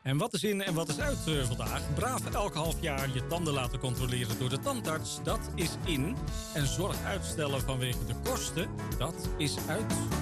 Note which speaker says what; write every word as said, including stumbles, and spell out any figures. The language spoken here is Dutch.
Speaker 1: En wat is in en wat is uit uh, vandaag? Braaf elk half jaar je tanden laten controleren door de tandarts. Dat is in. En zorg uitstellen vanwege de kosten. Dat is uit.